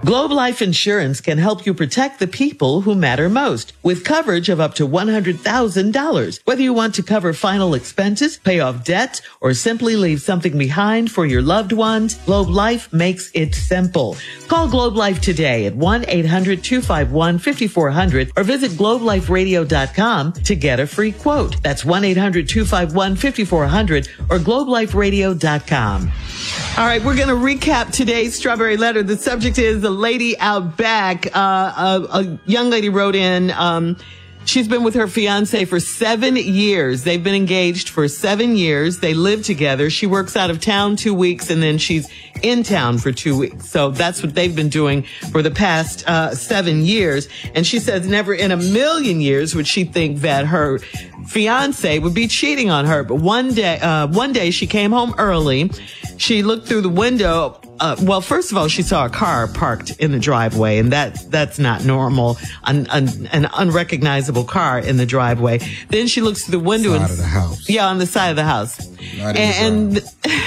Globe Life Insurance can help you protect the people who matter most with coverage of up to $100,000. Whether you want to cover final expenses, pay off debt, or simply leave something behind for your loved ones, Globe Life makes it simple. Call Globe Life today at 1-800-251-5400 or visit globeliferadio.com to get a free quote. That's 1-800-251-5400 or globeliferadio.com. All right, we're going to recap today's Strawberry Letter. The subject is a lady out back. A young lady wrote in, she's been with her fiance for 7 years. They've been engaged for 7 years. They live together. She works out of town 2 weeks and then she's in town for 2 weeks. So that's what they've been doing for the past 7 years. And she says never in a million years would she think that her fiance would be cheating on her. But one day she came home early. She looked through the window. Well, first of all, she saw a car parked in the driveway, and that's not normal. An unrecognizable car in the driveway. Then she looks through the window Side of the house. Yeah, on the side of the house. And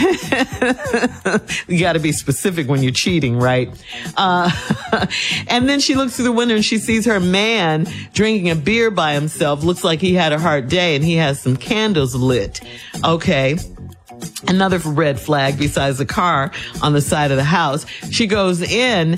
you got to be specific when you're cheating, right? And then she looks through the window and she sees her man drinking a beer by himself. Looks like he had a hard day, and he has some candles lit. Okay. Another red flag besides the car on the side of the house. She goes in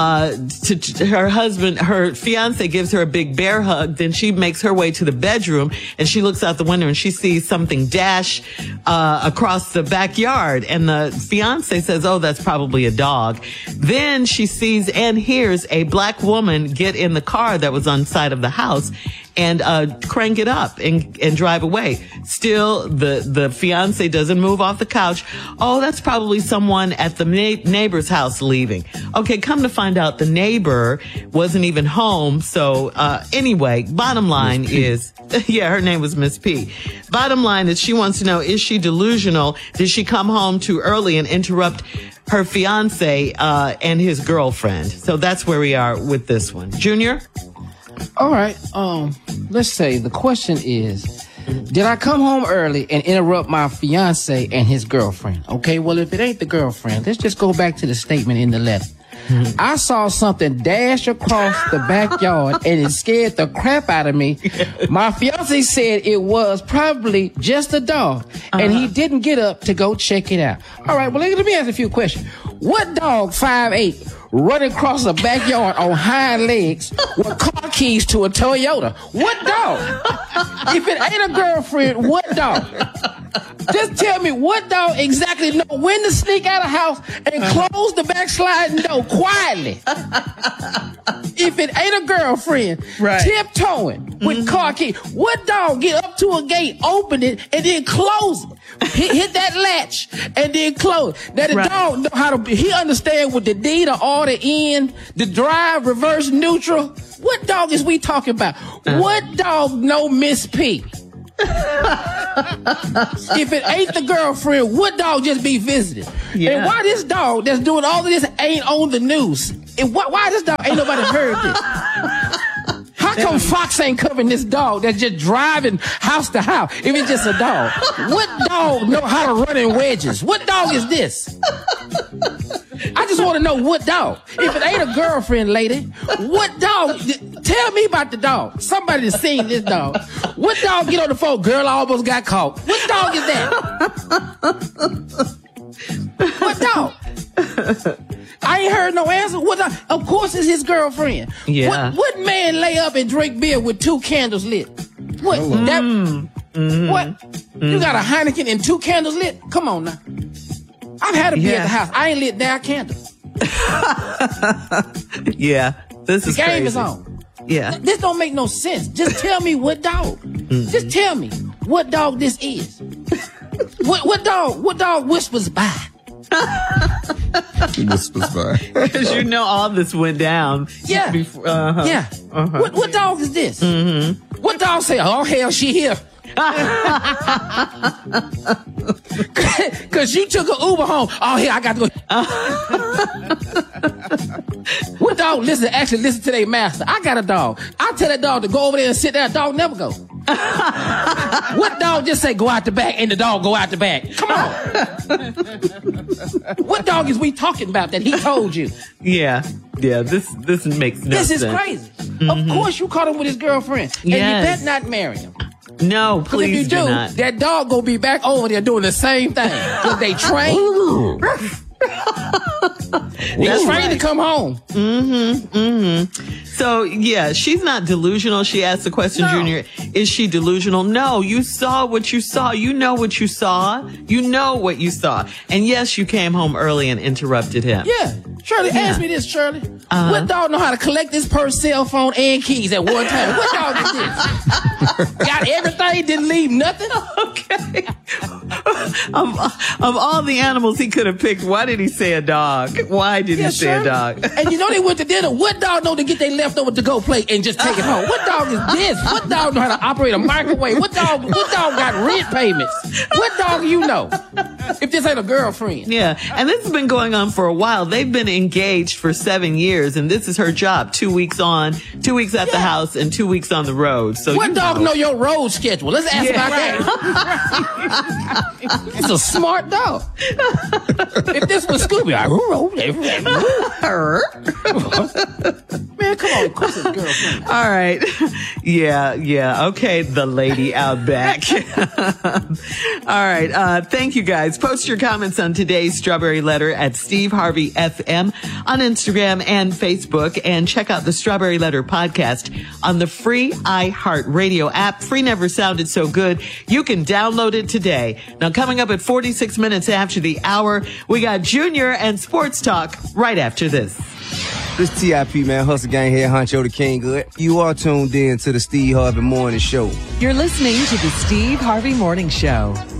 to her husband. Her fiance gives her a big bear hug. Then she makes her way to the bedroom and she looks out the window and she sees something dash across the backyard. And the fiance says, "Oh, that's probably a dog." Then she sees and hears a black woman get in the car that was on the side of the house and crank it up and drive away. Still, the fiance doesn't move off the couch. Oh, that's probably someone at the neighbor's house leaving. Okay, come to find out, the neighbor wasn't even home. So anyway, bottom line is, yeah, her name was Miss P. Bottom line is she wants to know, is she delusional? Did she come home too early and interrupt her fiance and his girlfriend? So that's where we are with this one. Junior? All right. Let's say the question is, did I come home early and interrupt my fiance and his girlfriend? Okay, well, if it ain't the girlfriend, let's just go back to the statement in the letter. I saw something dash across the backyard and it scared the crap out of me. My fiance said it was probably just a dog and he didn't get up to go check it out. All right, well, let me ask a few questions. What dog, 5'8", running across a backyard on hind legs with car keys to a Toyota? What dog? If it ain't a girlfriend, what dog? Just tell me what dog exactly know when to sneak out of the house and close the backsliding door quietly. If it ain't a girlfriend, right, tiptoeing with car keys, what dog get up to a gate, open it, and then close it? Hit that latch and then close. Now the dog know how to. He understand what the D, the R, the N, the drive, reverse, neutral. What dog is we talking about? What dog know Miss P? If it ain't the girlfriend, what dog just be visiting? Yeah. And why this dog that's doing all of this ain't on the news? And why this dog ain't nobody heard this? How come Fox ain't covering this dog that's just driving house to house if it's just a dog? What dog know how to run in wedges? What dog is this? I just want to know what dog. If it ain't a girlfriend, lady, what dog? Tell me about the dog. Somebody has seen this dog. What dog get on the phone? Girl, I almost got caught. What dog is that? What dog? I ain't heard no answer. What? Of course it's his girlfriend. Yeah. What man lay up and drink beer with 2 candles lit? What? What? You got a Heineken and 2 candles lit? Come on now. I've had a beer at the house. I ain't lit that candle. Yeah. This is crazy. The game is on. Yeah. This don't make no sense. Just tell me what dog. Just tell me what dog this is. What dog whispers by? Whispers by. Because you know all this went down. Yeah. Before, Yeah. What dog is this? What dog say, oh, hell, she here? Because she took an Uber home. Oh, here, I got to go. What dog listen to their master? I got a dog. I tell that dog to go over there and sit there. Dog never go. What dog just say go out the back and the dog go out the back? Come on. What dog is we talking about that he told you? Yeah. This makes no sense. This is crazy. Of course you caught him with his girlfriend. And you better not marry him. No, please if you do not. That dog gonna be back over there doing the same thing. Because they train. He's trained to come home. So, yeah, she's not delusional. She asked the question, Junior, is she delusional? No, you saw what you saw. You know what you saw. You know what you saw. And yes, you came home early and interrupted him. Yeah. Shirley, ask me this, Shirley. What dog know how to collect his purse, cell phone, and keys at one time? What dog is this? Got everything, didn't leave nothing? Okay. Of all the animals he could have picked, why did he say a dog? Why did he say a dog? And you know they went to dinner. What dog know to get their leftover to go plate and just take it home? What dog is this? What dog know how to operate a microwave? What dog got rent payments? What dog you know? If this ain't a girlfriend. Yeah, and this has been going on for a while. They've been engaged for 7 years, and this is her job. 2 weeks on, 2 weeks at the house, and 2 weeks on the road. So what dog know your road schedule? Let's ask about that. It's a smart dog. If this was Scooby, man, come on, of course it's girlfriend. All right. Yeah. Okay, the lady out back. All right. Thank you, guys. Post your comments on today's Strawberry Letter at Steve Harvey FM on Instagram and Facebook, and check out the Strawberry Letter podcast on the free iHeartRadio app. Free never sounded so good. You can download it today. Now, coming up at 46 minutes after the hour, we got Junior and Sports Talk right after this. This TIP, man, Hustle Gang here, Honcho the King Good. You are tuned in to the Steve Harvey Morning Show. You're listening to the Steve Harvey Morning Show.